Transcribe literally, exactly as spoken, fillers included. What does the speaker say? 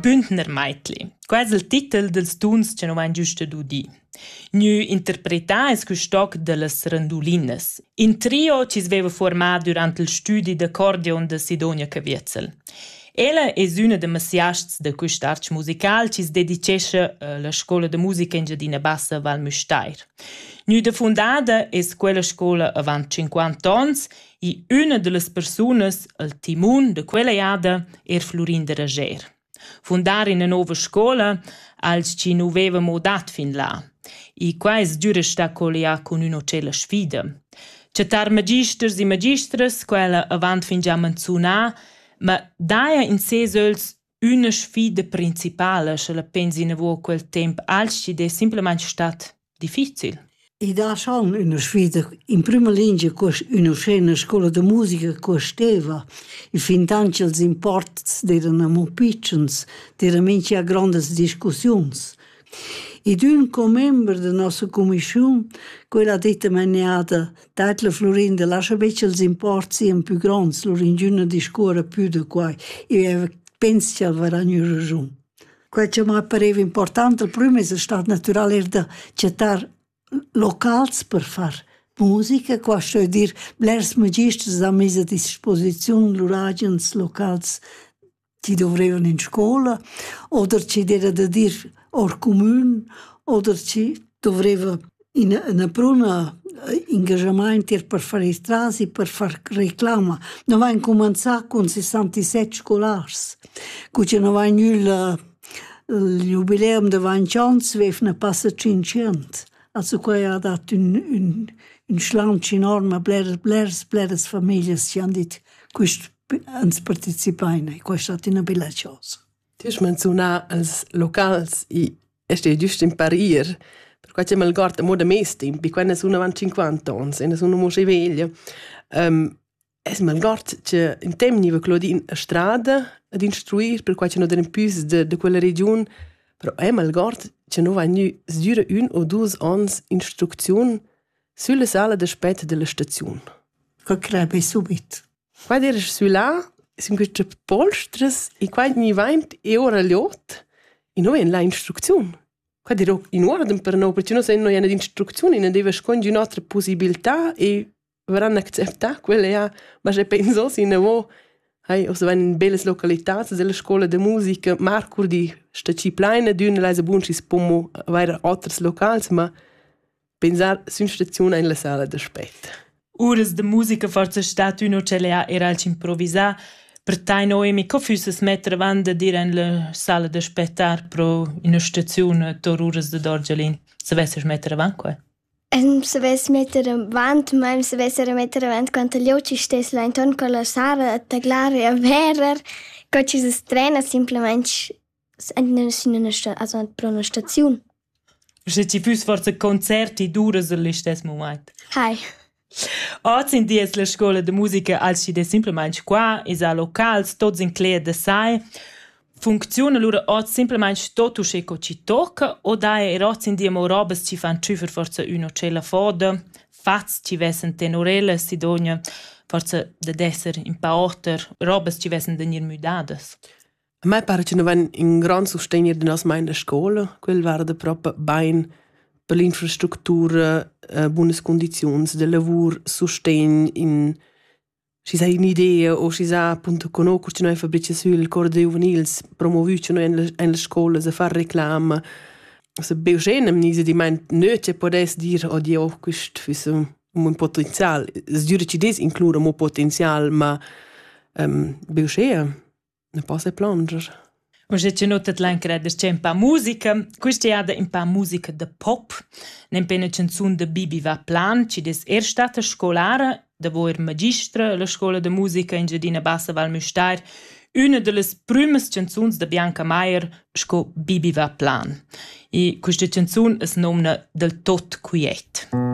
Bündner Meitli. Quais il titel dels tuns che no vain giusta du di. Gnü interpretar es custoc de las randulinas. In trio ci sveva format durant il studi d'accordion de Sidonia Caviezel. Ella es una de messiasts de quist arts musical ci s dedicescha alla scola de musica in Giardina Bassa Val Müstair. Gnü de fundada es quella scola avant cinquanta ans e una de las persunas al timun de quella iada er Florin de Rager. Fundar in una nova scola als ci nu veva modat fin là. E quais giura sta colia con un'ocella sfida. Cetar magisters e magistras, quella avant fin già menzuna, ma daia in ses öls una sfida principale, se la pensi in avo quel temp, als ci de simplement stat difficil. E da schon una sfida, in prima linea una scena scuola di musica costeva, e fin tanto els imports erano molto piccoli, erano minci grandes discussioni. E d'un come membro della nostra commissione, quella detta maniata, date la Florinda, lascia invece els imports siano più grandi, Florinda discorre più di qua, e penso che avrà una ragione. Quello che mi pareva importante, il primo è stato naturale, era di cercare locals per fare musica, questo è dire, blers magistri hanno messo a disposizione loro agents locals che dovevano in scuola, o ci era da dire or comune, o ci doveva in una pruna engagement per fare i strasi, per fare reclama. Noi abbiamo cominciato con sessantasette scolari, quindi non avevamo il jubileum di venti anni, avevano passato cinquecento. Also quello ha dato un, un, un slancio enorme a blers, blers, blers famiglie che hanno detto questo hanno partecipato e questo è stata una bella cosa. Tu hai menzionato i locali e è giusto in parir, perché c'è mal guarda mo da mes tempi, quando sono cinquanta anni e sono molto veglia. Um, è mal guarda che in tempi che lo di a strada ad istruire, perché c'è non più di, di quella regione, però è mal guarda che non vanno sdura un o due anni istruzione sulla sala d'aspetto della stazione. Che credo subito. Quando eri su là, sono queste polstre e quando mi venti e ora liot, e non è la istruzione. Quando ero in ordine per noi, perché non sei una istruzione, non devi scogliere un'altra possibilità e verranno accettare quelle, ma se penso se ne vuoi. Hey, o se vanno in belle località della scuola di musica, Marco di sta ciplina di una leise bunci spomo avere altri locali, ma pensare su una stazione in la sala d'aspetto. Ures de musica forse stat uno ce le ha era al improvvisà per tai noi mi cofusses mettere avanti dire in la sala d'aspettar pro in una stazione tor ures de Dorgelin. Se vesses mettere avanti qua? Um, se vess metter avant, ma se vess metter avant quando gli occhi stessi là intorno con la Sara a taglare a verer, che ci si trena semplicemente in una, also per una stazione. Se ci fosse forse concerti dures allo stesso momento. Hai. Oggi in dies la scuola di musica als ci de semplicemente qua, is a locals, tots in clear de sai, funziona loro oggi semplicemente tutto ciò che ci tocca o dai e oggi in diemo robes ci fan ciufer forse uno c'è la foda, fats ci vessen tenorelle, Sidonia, forse de desser in pa otter, robes ci vessen denir müdades. A me pare che non vanno in gran sostegno della nostra in scuola, quel var da proprio bene per l'infrastruttura, uh, buone condizioni del lavoro, sostegno in ci sa un'idea o ci sa appunto conoscere che noi fabbrici sul coro dei juvenils promovuci noi in le scuole a fare reclama se beugene mi si di man non c'è potesse dire oddio questo è un potenziale sdure ci des include un potenziale ma um, beugene ne posso plungere. Und c'è notat l'anche c'è un po' musica, questa è un po' musica de pop, ne una canzone de Bibi va plan, ci des er stata scolare, da voi magistra alla scuola de musica in Giardina Bassa Val Müstair, una delle prime canzoni de Bianca Meier, sco Bibi va plan. E questa canzone es nomna del tot quiet.